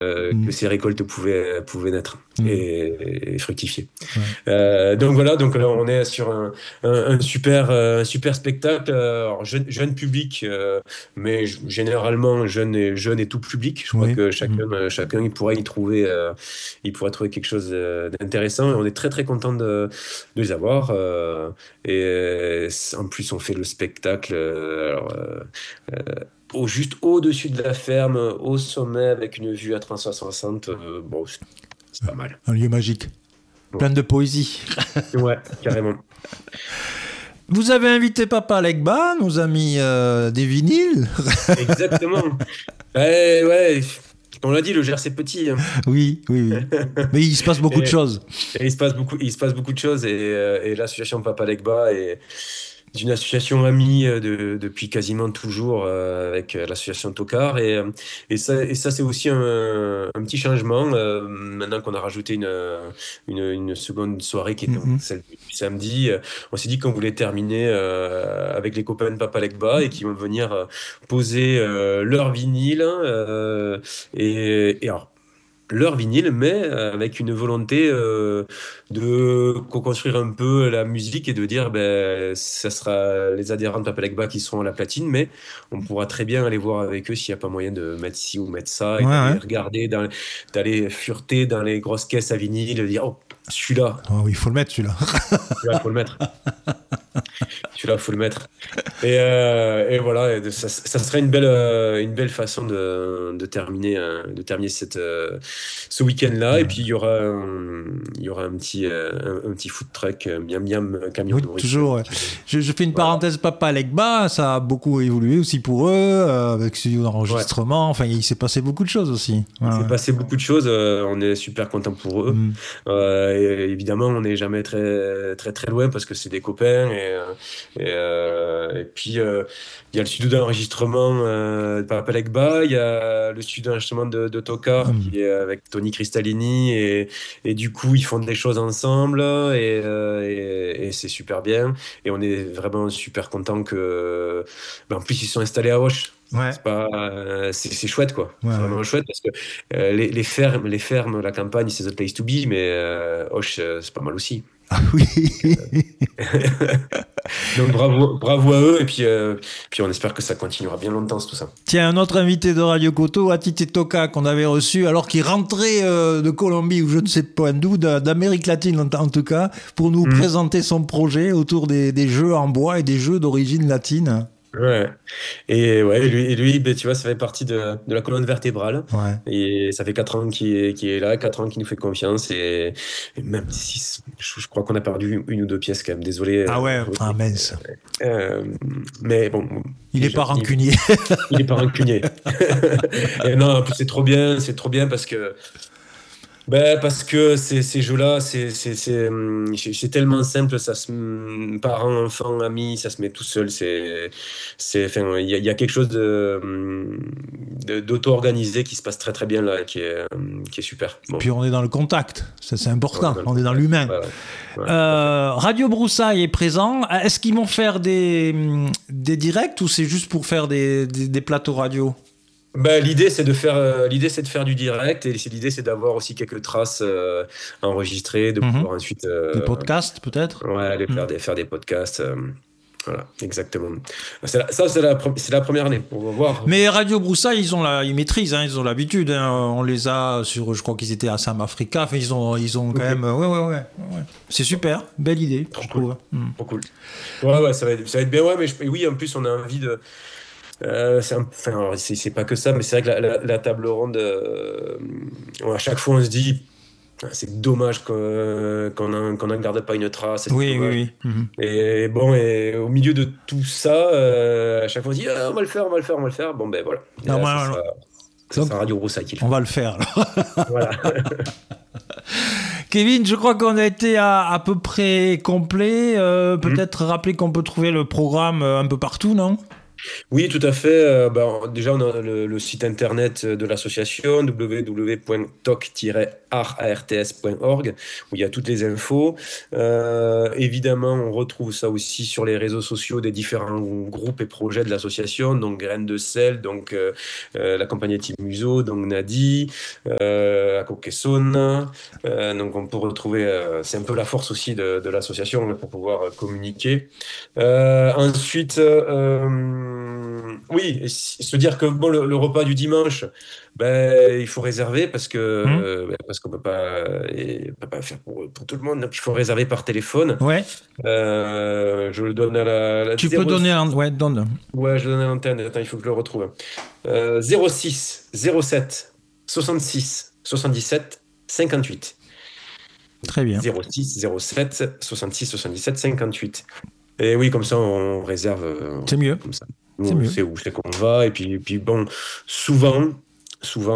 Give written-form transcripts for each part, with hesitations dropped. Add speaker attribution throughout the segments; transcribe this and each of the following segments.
Speaker 1: que ces récoltes pouvaient naître et fructifier. Donc là, on est sur un super spectacle. Alors, jeune public, mais généralement jeune et tout public. Je crois que chacun il pourrait trouver quelque chose d'intéressant. Et on est très très content de les avoir. En plus, on fait le spectacle. Juste au-dessus de la ferme, au sommet, avec une vue à 360. Bon, c'est pas mal.
Speaker 2: Un lieu magique. Ouais. Plein de poésie.
Speaker 1: Ouais, carrément.
Speaker 2: Vous avez invité Papa Legba, nous a mis des vinyles.
Speaker 1: Exactement. Ouais. On l'a dit, le Gers c'est petit. Hein.
Speaker 2: Oui. Mais il se passe beaucoup de choses.
Speaker 1: Et il se passe beaucoup de choses. Et l'association Papa Legba est une association amie depuis quasiment toujours avec l'association Tokar. Et ça c'est aussi un petit changement. Maintenant qu'on a rajouté une seconde soirée qui était celle du samedi, on s'est dit qu'on voulait terminer avec les copains de Papa Legba et qui vont venir poser leur vinyle. Et alors, leur vinyle, mais avec une volonté de co-construire un peu la musique et de dire ça sera les adhérents de Papa Legba qui seront à la platine, mais on pourra très bien aller voir avec eux s'il n'y a pas moyen de mettre ci ou mettre ça et d'aller regarder, d'aller fureter dans les grosses caisses à vinyle, de dire celui-là.
Speaker 2: Oh oui, il faut le mettre celui-là.
Speaker 1: Celui-là, faut le mettre. Celui-là, faut le mettre. Et voilà, ça serait une belle façon de terminer ce week-end-là. Et puis il y aura un petit food truck, miam camion de nourriture.
Speaker 2: Toujours. Ouais. Je fais une parenthèse, Papa Legba, ça a beaucoup évolué aussi pour eux, avec studio d'enregistrement. Enfin, il s'est passé beaucoup de choses aussi.
Speaker 1: Il s'est passé beaucoup de choses. On est super contents pour eux. Et évidemment, on n'est jamais très très très loin parce que c'est des copains et puis il y a le studio d'enregistrement de Papa Legba, il y a le studio d'enregistrement de Tokar qui est avec Tony Cristallini et du coup ils font des choses ensemble et c'est super bien et on est vraiment super content que en plus ils sont installés à Auch.
Speaker 2: Ouais.
Speaker 1: C'est chouette quoi. C'est vraiment chouette parce que les fermes, la campagne c'est the place to be, mais Auch c'est pas mal aussi.
Speaker 2: Ah oui.
Speaker 1: Donc bravo à eux et puis on espère que ça continuera bien longtemps tout ça.
Speaker 2: Tiens, un autre invité de Radio Koto, Atite Toka, qu'on avait reçu alors qu'il rentrait de Colombie ou je ne sais pas d'où, d'Amérique latine en tout cas, pour nous présenter son projet autour des jeux en bois et des jeux d'origine latine.
Speaker 1: Ouais. Et lui, tu vois, ça fait partie de la colonne vertébrale.
Speaker 2: Ouais.
Speaker 1: Et ça fait 4 ans qu'il est là, 4 ans qu'il nous fait confiance. Et même si je crois qu'on a perdu une ou deux pièces quand même, désolé.
Speaker 2: Ah ouais, mince.
Speaker 1: Mais bon.
Speaker 2: Il n'est pas rancunier.
Speaker 1: Il n'est pas rancunier. Et non, en plus, c'est trop bien parce que. Parce que ces jeux-là, c'est tellement simple, parents, enfants, amis, ça se met tout seul. Il y a quelque chose d'auto-organisé qui se passe très très bien là, qui est super.
Speaker 2: Bon. Puis on est dans le contact, ça c'est important. On est dans l'humain. Radio Broussailles est présent. Est-ce qu'ils vont faire des directs ou c'est juste pour faire des plateaux radio?
Speaker 1: L'idée c'est de faire du direct et l'idée c'est d'avoir aussi quelques traces enregistrées, de pouvoir ensuite
Speaker 2: des podcasts peut-être.
Speaker 1: Ouais, aller faire des podcasts. Voilà, exactement. C'est la première année. On va voir.
Speaker 2: Mais Radio Broussailles, ils maîtrisent, ils ont l'habitude. On les a sur, je crois qu'ils étaient à Sam Africa. Enfin, ils ont quand même. Ouais. C'est super, belle idée.
Speaker 1: Trop cool. Trop cool. Ouais, ça va être bien. Ouais, mais oui, en plus on a envie de. C'est pas que ça, mais c'est vrai que la table ronde, à chaque fois on se dit c'est dommage qu'on n'en garde pas une trace.
Speaker 2: Oui.
Speaker 1: Et bon, et au milieu de tout ça, à chaque fois on se dit on va le faire. Bon voilà. Ça sera Radio Broussailles qui le fait.
Speaker 2: On va le faire.
Speaker 1: Voilà.
Speaker 2: Kevin, je crois qu'on a été à peu près complet. Peut-être rappeler qu'on peut trouver le programme un peu partout, non ?
Speaker 1: Oui, tout à fait. Déjà, on a le site internet de l'association www.toc-arts.org où il y a toutes les infos. Évidemment, on retrouve ça aussi sur les réseaux sociaux des différents groupes et projets de l'association, donc Graines de sel, donc la compagnie Team Muso, donc Nadi, Akokeson. Donc on peut retrouver, c'est un peu la force aussi de l'association pour pouvoir communiquer. Ensuite, oui, se dire que bon, le repas du dimanche, ben, il faut réserver parce qu'on peut pas faire pour tout le monde. Donc il faut réserver par téléphone.
Speaker 2: Ouais,
Speaker 1: Je le donne à la
Speaker 2: tu peux
Speaker 1: 0.
Speaker 2: donner un... Ouais, donne.
Speaker 1: Ouais, je le donne à l'antenne. Attends, il faut que je le retrouve. 06 07 66 77 58.
Speaker 2: Très bien.
Speaker 1: 06 07 66 77 58. Et oui, comme ça, on réserve
Speaker 2: C'est mieux.
Speaker 1: comme ça.
Speaker 2: C'est
Speaker 1: Nous, on
Speaker 2: mieux.
Speaker 1: sait où c'est qu'on va. Et puis bon, souvent,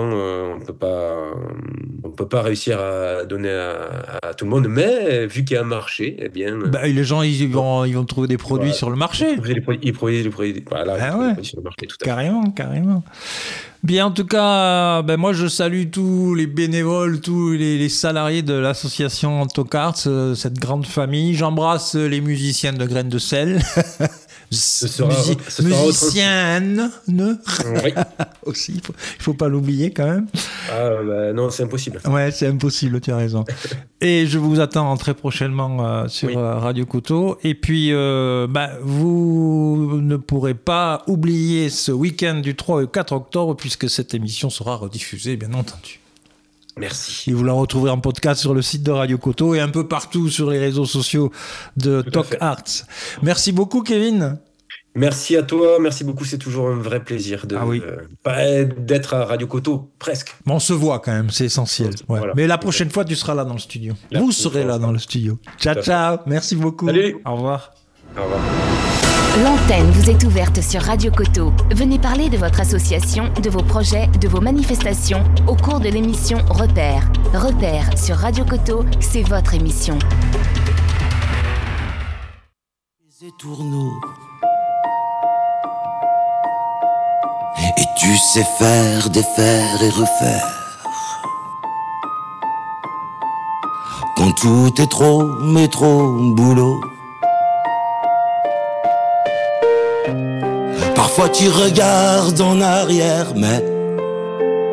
Speaker 1: on peut pas réussir à donner à tout le monde. Mais vu qu'il y a un marché, eh bien,
Speaker 2: Bah, les gens, ils vont trouver des produits
Speaker 1: voilà.
Speaker 2: sur le marché.
Speaker 1: Voilà, ils
Speaker 2: Ah
Speaker 1: trouvent les
Speaker 2: ouais,
Speaker 1: produits sur le marché, tout à fait.
Speaker 2: carrément, carrément. Bien, en tout cas, ben moi, je salue tous les bénévoles, tous les salariés de l'association Tocarts, cette grande famille. J'embrasse les musiciens de Graines de sel.
Speaker 1: Ce sera
Speaker 2: Musiciennes
Speaker 1: oui.
Speaker 2: aussi, il faut pas l'oublier quand même.
Speaker 1: Non, c'est impossible.
Speaker 2: Ouais, c'est impossible, tu as raison. Et je vous attends très prochainement sur
Speaker 1: Oui.
Speaker 2: Radio Couteau. Et puis, vous ne pourrez pas oublier ce week-end du 3 au 4 octobre, puisque cette émission sera rediffusée, bien entendu.
Speaker 1: Merci.
Speaker 2: Et vous la retrouverez en podcast sur le site de Radio Couteau et un peu partout sur les réseaux sociaux de
Speaker 1: Tout à
Speaker 2: Talk
Speaker 1: fait.
Speaker 2: Arts. Merci beaucoup, Kevin.
Speaker 1: Merci à toi, merci beaucoup. C'est toujours un vrai plaisir
Speaker 2: Ah oui.
Speaker 1: d'être à Radio Coteau, presque.
Speaker 2: Mais on se voit quand même, c'est essentiel. Ouais.
Speaker 1: Voilà.
Speaker 2: Mais la prochaine fois, tu seras là dans le studio.
Speaker 1: La
Speaker 2: Vous
Speaker 1: prochaine
Speaker 2: serez
Speaker 1: fois,
Speaker 2: là
Speaker 1: on
Speaker 2: dans
Speaker 1: sera.
Speaker 2: le studio. Ciao,
Speaker 1: Tout à fait.
Speaker 2: ciao. Merci beaucoup.
Speaker 1: Salut.
Speaker 2: Au revoir.
Speaker 1: Au revoir.
Speaker 3: L'antenne vous est ouverte sur Radio Coteau. Venez parler de votre association, de vos projets, de vos manifestations au cours de l'émission Repère. Repère sur Radio Coteau, c'est votre émission.
Speaker 4: Les étourneaux. Et tu sais faire, défaire et refaire. Quand tout est trop, mais trop boulot. Parfois tu regardes en arrière, mais